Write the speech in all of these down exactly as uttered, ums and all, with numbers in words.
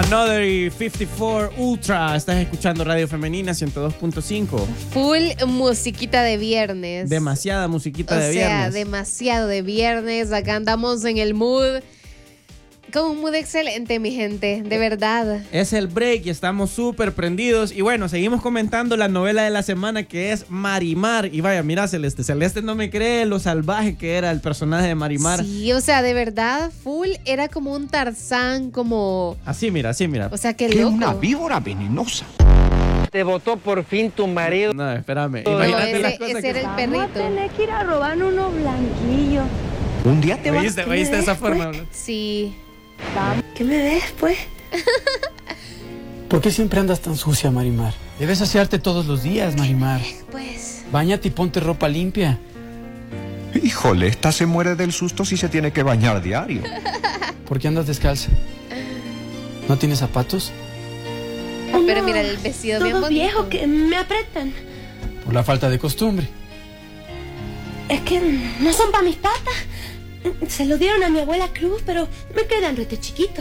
Another cincuenta y cuatro Ultra. Estás escuchando Radio Femenina ciento dos punto cinco. Full musiquita de viernes. Demasiada musiquita o de sea, viernes. demasiado de viernes. Acá andamos en el mood. Con un mood excelente, mi gente, de verdad. Es el break y estamos súper prendidos. Y bueno, seguimos comentando la novela de la semana, que es Marimar. Y vaya, mira, Celeste. Celeste no me cree lo salvaje que era el personaje de Marimar. Sí, o sea, de verdad, full era como un Tarzán, como... Así, mira, así, mira. O sea, qué Que loco. una víbora venenosa. Te votó por fin tu marido. No, espérame. No, Imagínate ese, las cosas ese que... era el Vamos a perrito. tener que ir a robar unos blanquillos. Un día te vas ¿Oíste, a oíste esa forma? Sí. ¿Qué me ves, pues? ¿Por qué siempre andas tan sucia, Marimar? Debes asearte todos los días, Marimar. Pues... Báñate y ponte ropa limpia. Híjole, esta se muere del susto si se tiene que bañar diario. ¿Por qué andas descalza? ¿No tienes zapatos? Ah, pero mira, el vestido bien Todos bonito. viejos que me apretan. Por la falta de costumbre. Es que no son para mis patas. Se lo dieron a mi abuela Cruz, pero me quedan rete chiquitos.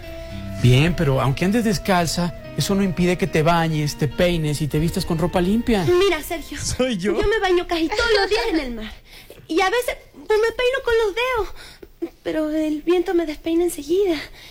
Bien, pero aunque andes descalza, eso no impide que te bañes, te peines y te vistas con ropa limpia. Mira, Sergio. ¿Soy yo? Yo me baño casi todos los días en el mar. Y a veces pues, me peino con los dedos. Pero el viento me despeina enseguida.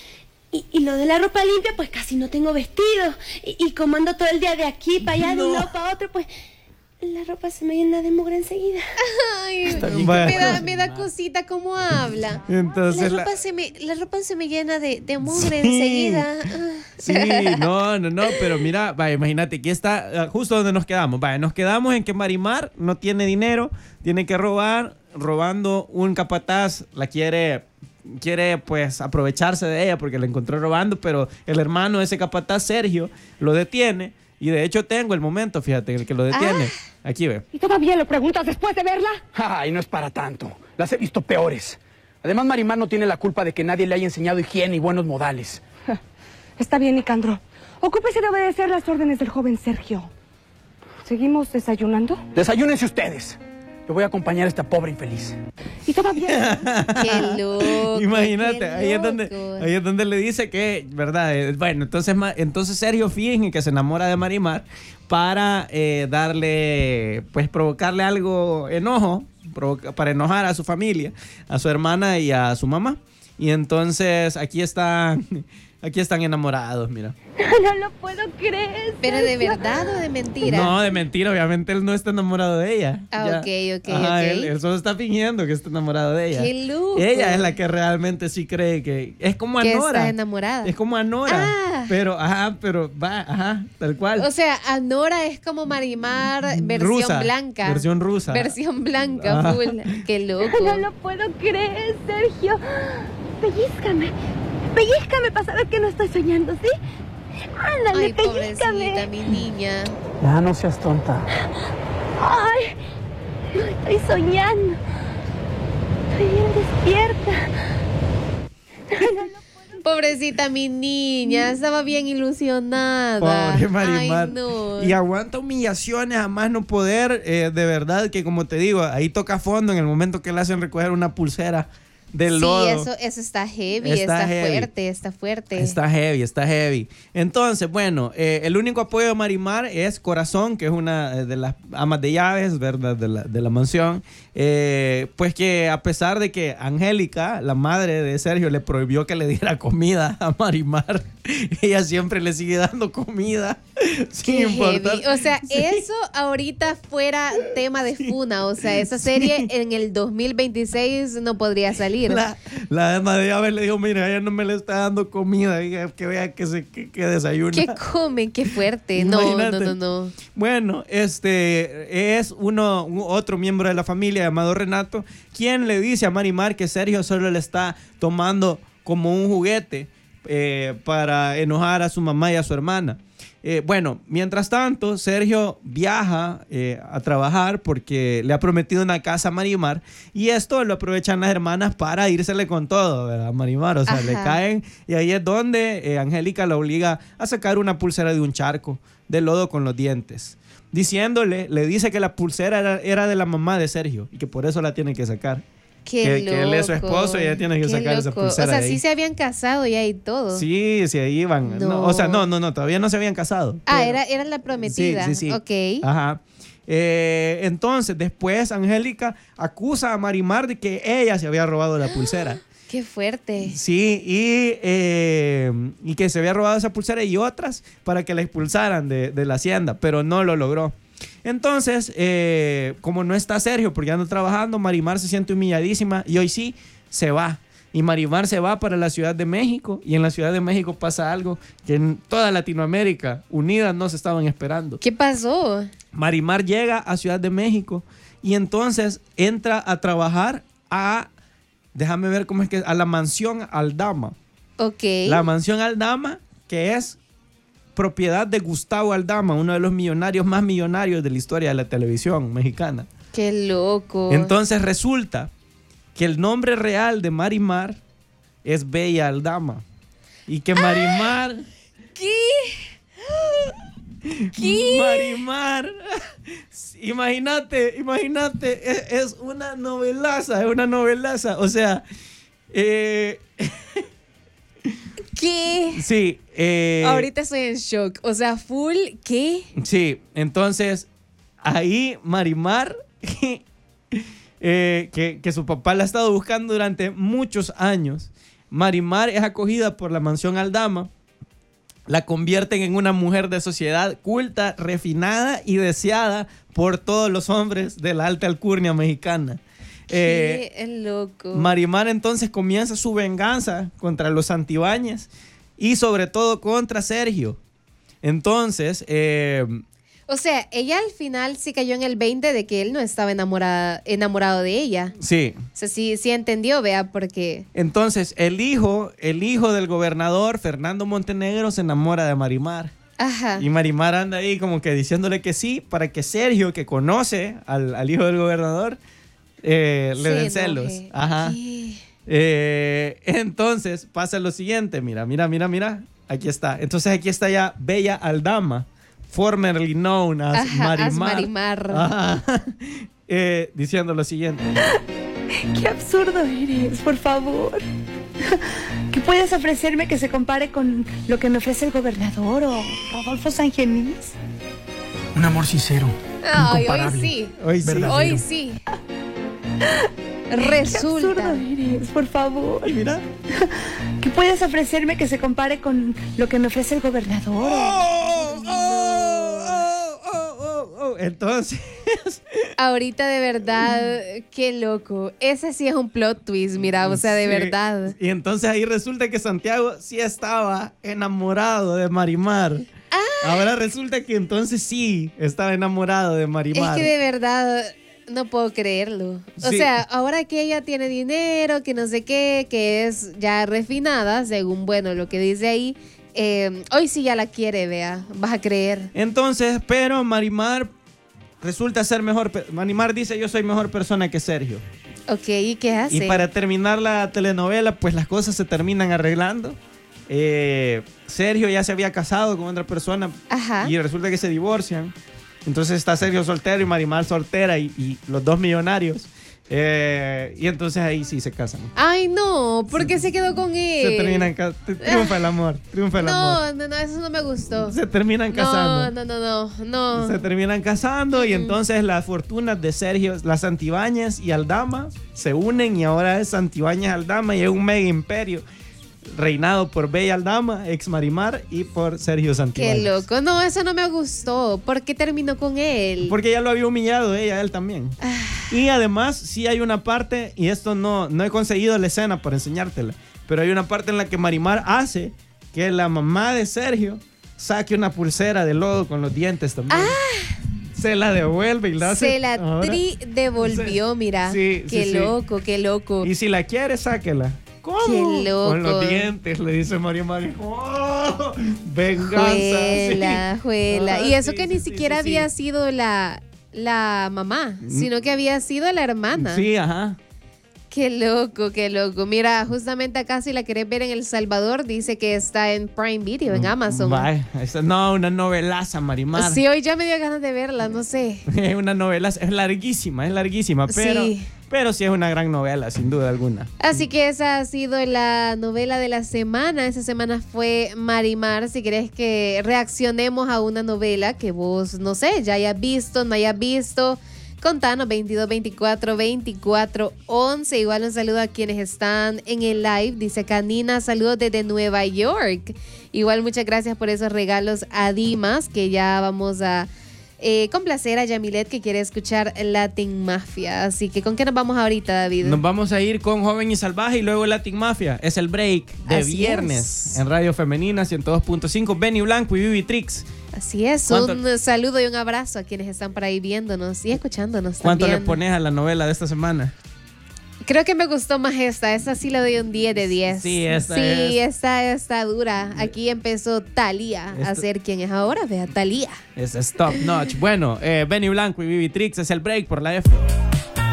Y, y lo de la ropa limpia, pues casi no tengo vestido. Y, y como ando todo el día de aquí para allá, de un lado para otro, pues la ropa se me llena de mugre enseguida. Ay, Está me bien. da, me da cosita cómo habla. Entonces la, la- ropa se me, la ropa se me llena de, de mugre Sí. enseguida. Sí, no, no, no, pero mira, vaya, imagínate, aquí está uh, justo donde nos quedamos. Vaya, nos quedamos en que Marimar no tiene dinero, tiene que robar, robando un capataz, la quiere, quiere pues aprovecharse de ella porque la encontró robando, pero el hermano de ese capataz, Sergio, lo detiene. Y de hecho tengo el momento, fíjate, en el que lo detiene. Aquí ve. ¿Y todavía lo preguntas después de verla? Ay, no es para tanto. Las he visto peores. Además, Marimar no tiene la culpa de que nadie le haya enseñado higiene y buenos modales. Está bien, Nicandro. Ocúpese de obedecer las órdenes del joven Sergio. ¿Seguimos desayunando? Desayúnense ustedes. Yo voy a acompañar a esta pobre infeliz. ¿Y todavía? Qué loco. Imagínate, qué ahí es, donde, loco. ahí es donde le dice que, ¿verdad? Eh, bueno, entonces, Ma- entonces Sergio finge que se enamora de Marimar para eh, darle, pues provocarle algo enojo, provoca- para enojar a su familia, a su hermana y a su mamá. Y entonces aquí están, aquí están enamorados, mira. No lo puedo creer. ¿Pero de Sergio. verdad o de mentira? No, de mentira, obviamente él no está enamorado de ella. Ah, Ya. ok, ok, Ajá, ok. Él, él solo está fingiendo que está enamorado de ella. Qué loco. Ella es la que realmente sí cree que es como Que Anora. está enamorada. Es como Anora. Ah. Pero, ajá, pero va, ajá, tal cual. O sea, Anora es como Marimar versión Rusa, blanca. versión rusa. Versión blanca, Ajá. full. Qué loco. No lo puedo creer, Sergio. Pellízcame. Pellízcame para saber que no estoy soñando, ¿sí? Ándale, Ay, pobrecita, pellízcame. mi niña. Ya, no seas tonta. Ay, no estoy soñando. Estoy bien despierta. Pobrecita, mi niña. Estaba bien ilusionada. Pobre Marimar. Ay, no. Y aguanta humillaciones a más no poder. eh, de verdad que, como te digo, ahí toca fondo en el momento que le hacen recoger una pulsera del Sí, lodo. eso, eso está heavy, Está está, heavy. fuerte, está fuerte. Está heavy, está heavy. Entonces, bueno, eh, el único apoyo de Marimar es Corazón, que es una eh, de las amas de llaves, ¿verdad? De la, de la mansión. Eh, pues que a pesar de que Angélica, la madre de Sergio, le prohibió que le diera comida a Marimar, ella siempre le sigue dando comida. Sin Qué importar. heavy. O sea, Sí. eso ahorita fuera tema de funa. O sea, esa serie en el dos mil veintiséis no podría salir. La, la ama de llaves le dijo, mira, ella no me le está dando comida, diga, que vea que, se, que, que desayuna. ¿Qué comen? Qué fuerte. No, no, Imagínate. no, no. Bueno, este es uno un- otro miembro de la familia llamado Renato, quien le dice a Marimar que Sergio solo le está tomando como un juguete eh, para enojar a su mamá y a su hermana. Eh, bueno, mientras tanto, Sergio viaja eh, a trabajar porque le ha prometido una casa a Marimar y esto lo aprovechan las hermanas para írsele con todo, ¿verdad? Marimar, o sea, Ajá. le caen y ahí es donde eh, Angélica la obliga a sacar una pulsera de un charco de lodo con los dientes. Diciéndole, le dice que la pulsera era, era de la mamá de Sergio y que por eso la tiene que sacar. Qué que, loco. que él es su esposo y ella tiene que Qué sacar esa loco. pulsera O sea, de ahí. sí se habían casado ya y todo. Sí, sí, ahí iban. No. No, o sea, no, no, no, todavía no se habían casado. Ah, pero- era, era la prometida. Sí, sí, sí. Ok. Ajá. Eh, entonces, después Angélica acusa a Marimar de que ella se había robado la pulsera. Qué fuerte. Sí, y, eh, y que se había robado esa pulsera y otras para que la expulsaran de, de la hacienda, pero no lo logró. Entonces, eh, como no está Sergio porque anda trabajando, Marimar se siente humilladísima y hoy sí se va. Y Marimar se va para la Ciudad de México y en la Ciudad de México pasa algo que en toda Latinoamérica unida no se estaban esperando. ¿Qué pasó? Marimar llega a Ciudad de México y entonces entra a trabajar a, déjame ver cómo es que, a la mansión Aldama. Ok. La mansión Aldama, que es propiedad de Gustavo Aldama, uno de los millonarios más millonarios de la historia de la televisión mexicana. Qué loco. Entonces resulta que el nombre real de Marimar es Bella Aldama. Y que Marimar... ¿Qué? ¿Qué? Marimar, imagínate, imagínate, es, es una novelaza, es una novelaza, o sea, eh, ¿Qué? sí, eh, Ahorita estoy en shock. O sea, full, ¿qué? sí, entonces, ahí Marimar, eh, que, que su papá la ha estado buscando durante muchos años, Marimar es acogida por la mansión Aldama. La convierten en una mujer de sociedad culta, refinada y deseada por todos los hombres de la alta alcurnia mexicana. Qué Eh, loco. Marimar entonces comienza su venganza contra los Santibáñez y sobre todo contra Sergio. Entonces, eh, O sea, ella al final sí cayó en el veinte de que él no estaba enamorada, enamorado de ella. sí. O sea, sí, sí entendió, vea, porque... Entonces, el hijo, el hijo del gobernador, Fernando Montenegro, se enamora de Marimar. Ajá. Y Marimar anda ahí como que diciéndole que sí, para que Sergio, que conoce al, al hijo del gobernador, eh, le Se den enoje. celos. Ajá. ¿Qué? Eh, entonces pasa lo siguiente, mira, mira, mira, mira, aquí está. Entonces aquí está ya Bella Aldama, formerly known as Ajá, Marimar. as Marimar. Ajá. Eh, diciendo lo siguiente. Qué absurdo eres, por favor. ¿Qué puedes ofrecerme que se compare con lo que me ofrece el gobernador o Rodolfo Sangenís? Un amor sincero, Ay, hoy incomparable. sí. Hoy sí. Verdadero. Hoy sí. Qué absurdo Resulta. eres, por favor. Y mira. ¿Qué puedes ofrecerme que se compare con lo que me ofrece el gobernador? Oh, oh, oh, oh, oh, oh. Entonces, Ahorita de verdad, qué loco. Ese sí es un plot twist, mira, o sea, de sí. verdad. Y entonces ahí resulta que Santiago sí estaba enamorado de Marimar. Ahora resulta que entonces sí estaba enamorado de Es Marimar. que de verdad no puedo creerlo. O Sí. sea, ahora que ella tiene dinero, que no sé qué, que es ya refinada, según, bueno, lo que dice ahí, eh, hoy sí ya la quiere, vea, vas a creer. Entonces, pero Marimar resulta ser mejor. pe- Marimar dice: yo soy mejor persona que Sergio. Ok, ¿y qué hace? Y para terminar la telenovela, pues las cosas se terminan arreglando. Eh, Sergio ya se había casado con otra persona Ajá. y resulta que se divorcian. Entonces está Sergio soltero y Marimar soltera y, y los dos millonarios. Eh, y entonces ahí sí se casan. Ay, no, ¿por qué se quedó con él? Se terminan ca- triunfa el amor, triunfa el amor. No, no, no, eso no me gustó. Se terminan No, casando. no, no, no, no. Se terminan casando y entonces las fortunas de Sergio, las Santibáñez y Aldama se unen y ahora es Santibáñez Aldama y es un mega imperio reinado por Bella Aldama, ex Marimar, y por Sergio Qué Santibáñez. loco. No, eso no me gustó. ¿Por qué terminó con él? Porque ya lo había humillado ella, él también. Ah. Y además sí hay una parte, y esto no, no he conseguido la escena para enseñártela, pero hay una parte en la que Marimar hace que la mamá de Sergio saque una pulsera de lodo con los dientes también. Se la devuelve y la hace. Se la ahora. tri devolvió, Sí, mira. sí, qué sí, sí. loco, qué loco. Y si la quiere, sáquela. ¿Cómo? Qué loco. Con los dientes, le dice María María. ¡Oh! Venganza. Juela, sí. juela. Ah, Y eso sí, que sí, ni sí, siquiera sí, sí. había sido la, la mamá, sino que había sido la hermana. Sí, ajá. Qué loco, qué loco. Mira, justamente acá si la querés ver en El Salvador, dice que está en Prime Video, en Amazon. Vaya, esa- no, una novelaza, Marimar. Sí, hoy ya me dio ganas de verla, no sé. Es una novela, es larguísima, es larguísima, pero, Sí. Pero sí es una gran novela, sin duda alguna. Así que esa ha sido la novela de la semana. Esa semana fue Marimar. Si querés que reaccionemos a una novela que vos, no sé, ya hayas visto, no hayas visto, contanos veintidós, veinticuatro, veinticuatro, once. Igual un saludo a quienes están en el live. Dice Canina, saludos desde Nueva York. Igual muchas gracias por esos regalos a Dimas, que ya vamos a eh, complacer a Yamilet, que quiere escuchar Latin Mafia. Así que ¿con qué nos vamos ahorita, David? Nos vamos a ir con Joven y Salvaje y luego Latin Mafia. Es el break de Así viernes es. en Radio Femenina ciento dos punto cinco. Benny Blanco y Vivi Trix. Así es, ¿Cuánto- un saludo y un abrazo a quienes están por ahí viéndonos y escuchándonos ¿Cuánto también. le pones a la novela de esta semana? Creo que me gustó más esta. Esta sí le doy un diez de diez. Sí, esta Sí, es- esta está dura. Aquí empezó Thalía a Esta- ser quien es ahora. Vea, Thalía. Es, es top notch. Bueno, eh, Benny Blanco y Vivi Trix es el break por la F.